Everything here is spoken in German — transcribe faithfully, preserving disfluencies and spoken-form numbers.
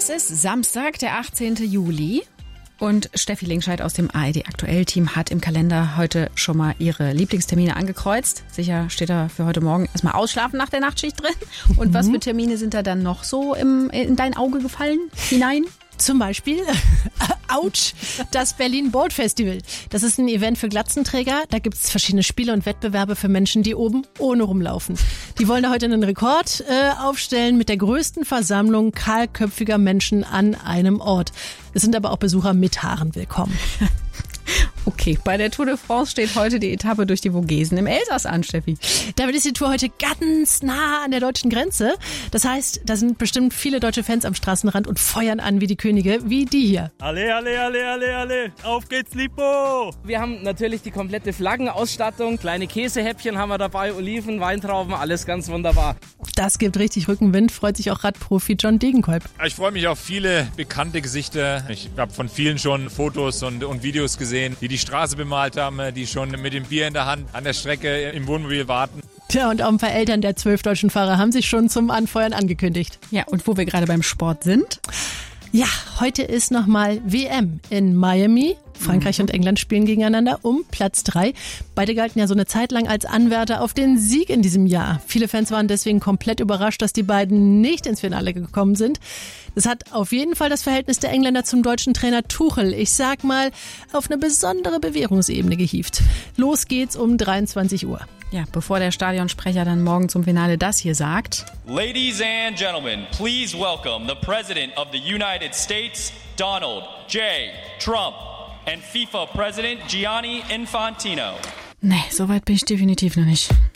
Es ist Samstag, der achtzehnten Juli. Und Steffi Lingscheid aus dem A R D Aktuell-Team hat im Kalender heute schon mal ihre Lieblingstermine angekreuzt. Sicher steht da für heute Morgen erstmal Ausschlafen nach der Nachtschicht drin. Und mhm. was für Termine sind da dann noch so im, in dein Auge gefallen, hinein? Zum Beispiel, ouch, das Berlin Bold Festival. Das ist ein Event für Glatzenträger. Da gibt es verschiedene Spiele und Wettbewerbe für Menschen, die oben ohne rumlaufen. Die wollen da heute einen Rekord äh, aufstellen mit der größten Versammlung kahlköpfiger Menschen an einem Ort. Es sind aber auch Besucher mit Haaren willkommen. Okay, bei der Tour de France steht heute die Etappe durch die Vogesen im Elsass an, Steffi. Damit ist die Tour heute ganz nah an der deutschen Grenze. Das heißt, da sind bestimmt viele deutsche Fans am Straßenrand und feuern an wie die Könige, wie die hier. Alle, alle, alle, alle, alle, auf geht's, Lipo! Wir haben natürlich die komplette Flaggenausstattung, kleine Käsehäppchen haben wir dabei, Oliven, Weintrauben, alles ganz wunderbar. Das gibt richtig Rückenwind, freut sich auch Radprofi John Degenkolb. Ich freue mich auf viele bekannte Gesichter. Ich habe von vielen schon Fotos und, und Videos gesehen, die die Straße bemalt haben, die schon mit dem Bier in der Hand an der Strecke im Wohnmobil warten. Tja, und auch ein paar Eltern der zwölf deutschen Fahrer haben sich schon zum Anfeuern angekündigt. Ja, und wo wir gerade beim Sport sind? Ja, heute ist nochmal W M in Miami. Frankreich mhm. und England spielen gegeneinander um Platz drei. Beide galten ja so eine Zeit lang als Anwärter auf den Sieg in diesem Jahr. Viele Fans waren deswegen komplett überrascht, dass die beiden nicht ins Finale gekommen sind. Das hat auf jeden Fall das Verhältnis der Engländer zum deutschen Trainer Tuchel, ich sag mal, auf eine besondere Bewährungsebene gehievt. Los geht's um dreiundzwanzig Uhr. Ja, bevor der Stadionsprecher dann morgen zum Finale das hier sagt. Ladies and gentlemen, please welcome the President of the United States, Donald J. Trump, and FIFA President Gianni Infantino. Nee, so weit bin ich definitiv noch nicht.